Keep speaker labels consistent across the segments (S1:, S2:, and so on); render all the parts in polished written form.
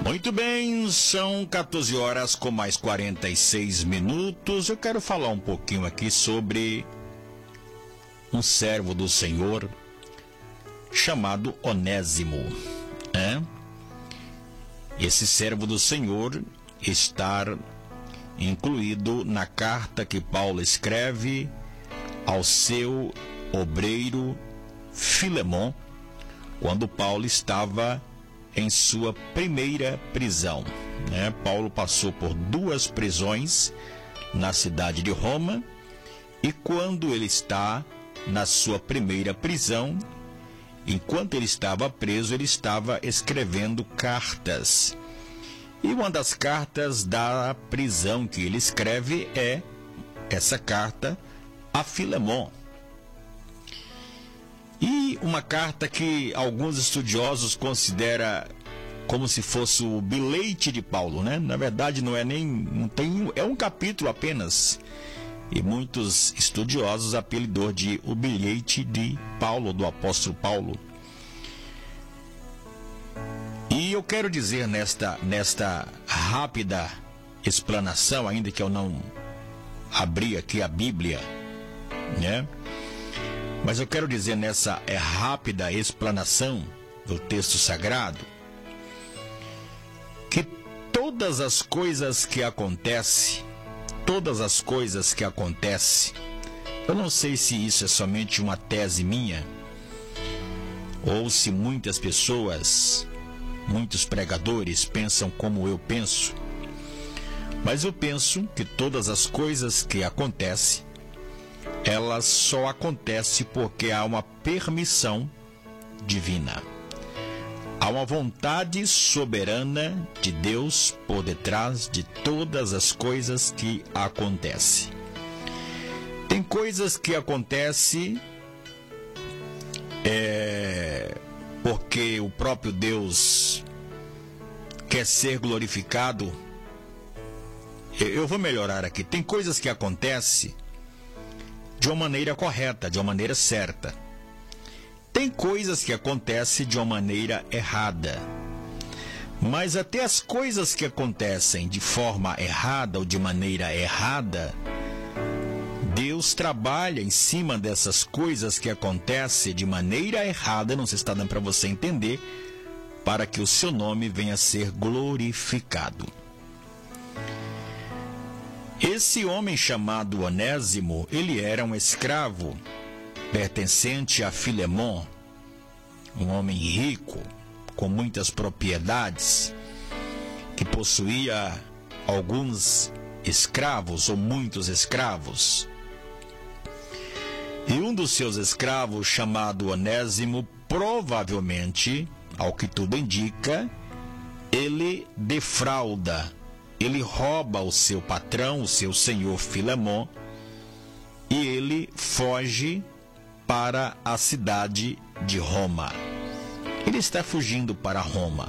S1: Muito bem, são 14 horas com mais 46 minutos. Eu quero falar um pouquinho aqui sobre um servo do Senhor chamado Onésimo, né? Esse servo do Senhor está incluído na carta que Paulo escreve ao seu obreiro Filemon, quando Paulo estava em sua primeira prisão, né? Paulo passou por 2 prisões na cidade de Roma, e quando ele está na sua primeira prisão, enquanto ele estava preso, ele estava escrevendo cartas. E uma das cartas da prisão que ele escreve é essa carta a Filemon. E uma carta que alguns estudiosos consideram como se fosse o bilhete de Paulo, né? Na verdade, é um capítulo apenas. E muitos estudiosos apelidou de o bilhete de Paulo, do apóstolo Paulo. E eu quero dizer nesta rápida explanação, ainda que eu não abri aqui a Bíblia, né? Mas eu quero dizer nessa rápida explanação do texto sagrado que todas as coisas que acontecem, eu não sei se isso é somente uma tese minha, ou se muitas pessoas, muitos pregadores pensam como eu penso, mas eu penso que todas as coisas que acontecem, elas só acontecem porque há uma permissão divina. Há uma vontade soberana de Deus por detrás de todas as coisas que acontecem. Tem coisas que acontecem porque o próprio Deus quer ser glorificado. Eu vou melhorar aqui. Tem coisas que acontecem de uma maneira correta, de uma maneira certa. Tem coisas que acontecem de uma maneira errada. Mas até as coisas que acontecem de forma errada ou de maneira errada, Deus trabalha em cima dessas coisas que acontecem de maneira errada, não sei se está dando para você entender, para que o seu nome venha a ser glorificado. Esse homem chamado Onésimo, ele era um escravo pertencente a Filemon, um homem rico, com muitas propriedades, que possuía alguns escravos ou muitos escravos. E um dos seus escravos, chamado Onésimo, provavelmente, ao que tudo indica, ele defrauda, ele rouba o seu patrão, o seu senhor Filemon, e ele foge para a cidade de Roma. Ele está fugindo para Roma.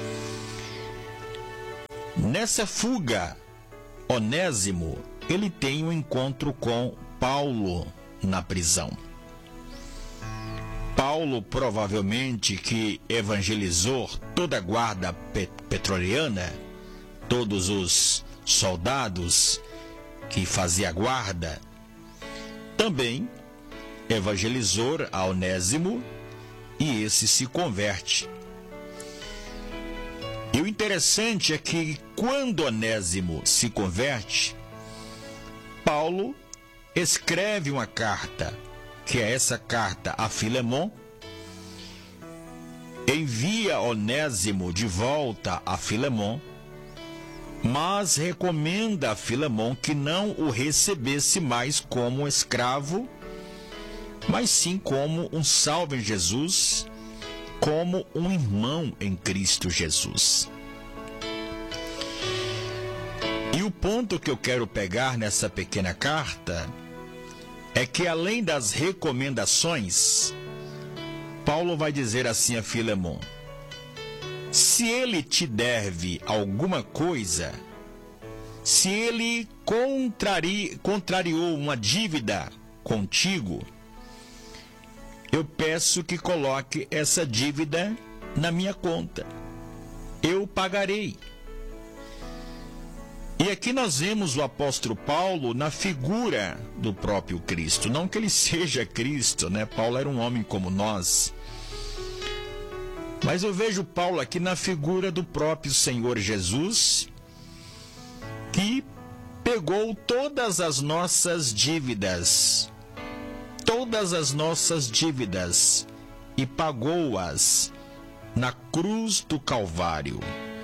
S1: Nessa fuga, Onésimo, ele tem um encontro com Paulo na prisão. Paulo, provavelmente, que evangelizou toda a guarda pretoriana, todos os soldados que faziam guarda, também evangelizou a Onésimo, e esse se converte. E o interessante é que quando Onésimo se converte, Paulo escreve uma carta, que é essa carta a Filemon, envia Onésimo de volta a Filemon, mas recomenda a Filemon que não o recebesse mais como escravo, mas sim como um salvo em Jesus, como um irmão em Cristo Jesus. E o ponto que eu quero pegar nessa pequena carta é que, além das recomendações, Paulo vai dizer assim a Filemon: se ele te deve alguma coisa, se ele contrariou uma dívida contigo, eu peço que coloque essa dívida na minha conta. eu pagarei. E aqui nós vemos o apóstolo Paulo na figura do próprio Cristo. Não que ele seja Cristo, né? Paulo era um homem como nós. Mas eu vejo Paulo aqui na figura do próprio Senhor Jesus, que pegou todas as nossas dívidas, e pagou-as na cruz do Calvário.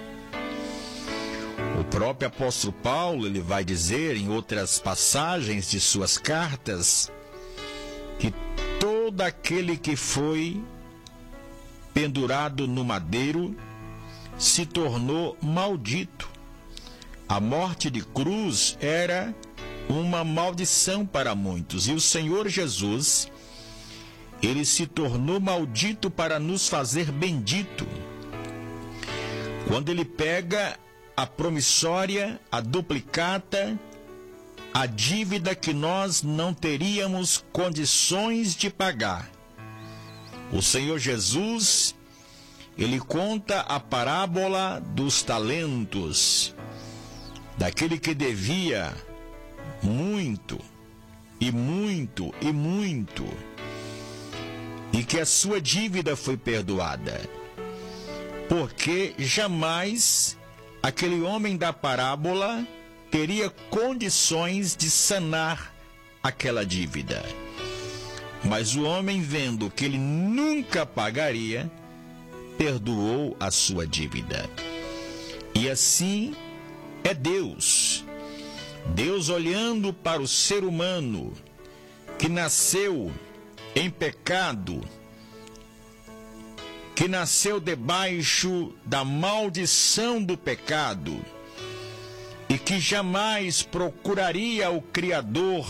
S1: O próprio apóstolo Paulo, ele vai dizer em outras passagens de suas cartas, que todo aquele que foi pendurado no madeiro se tornou maldito. A morte de cruz era uma maldição para muitos, e o Senhor Jesus, ele se tornou maldito para nos fazer bendito. Quando ele pega a promissória, a duplicata, a dívida que nós não teríamos condições de pagar. O Senhor Jesus, ele conta a parábola dos talentos, daquele que devia muito, e muito, e muito, e que a sua dívida foi perdoada, porque jamais aquele homem da parábola teria condições de sanar aquela dívida. Mas o homem, vendo que ele nunca pagaria, perdoou a sua dívida. E assim é Deus. Deus olhando para o ser humano que nasceu em pecado, que nasceu debaixo da maldição do pecado e que jamais procuraria o Criador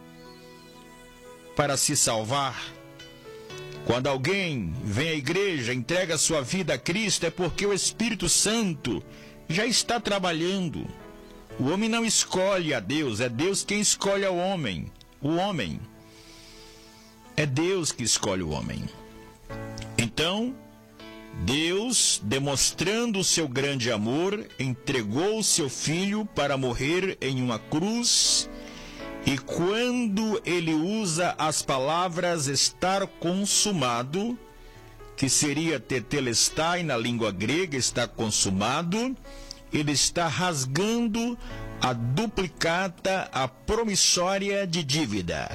S1: para se salvar. Quando alguém vem à igreja, entrega sua vida a Cristo, é porque o Espírito Santo já está trabalhando. O homem não escolhe a Deus, é Deus quem escolhe ao homem. O homem. É Deus que escolhe o homem. Então, Deus, demonstrando o seu grande amor, entregou o seu Filho para morrer em uma cruz. E quando ele usa as palavras estar consumado, que seria tetelestai na língua grega, está consumado, ele está rasgando a duplicata, a promissória de dívida.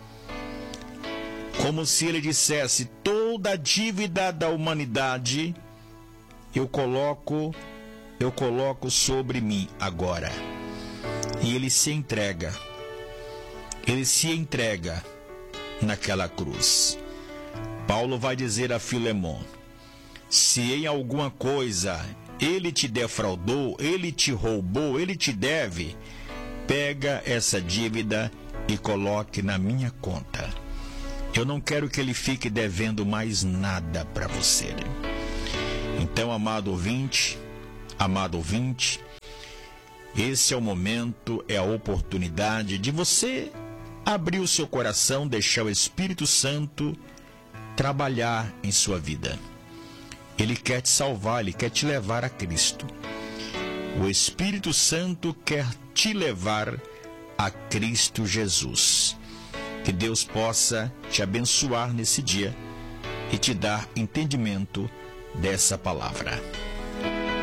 S1: Como se ele dissesse: toda a dívida da humanidade eu coloco sobre mim agora. E ele se entrega. Ele se entrega naquela cruz. Paulo vai dizer a Filemon: se em alguma coisa ele te defraudou, ele te roubou, ele te deve, pega essa dívida e coloque na minha conta. Eu não quero que ele fique devendo mais nada para você. Então, amado ouvinte, esse é o momento, é a oportunidade de você abrir o seu coração, deixar o Espírito Santo trabalhar em sua vida. Ele quer te salvar, ele quer te levar a Cristo. O Espírito Santo quer te levar a Cristo Jesus. Que Deus possa te abençoar nesse dia e te dar entendimento dessa palavra.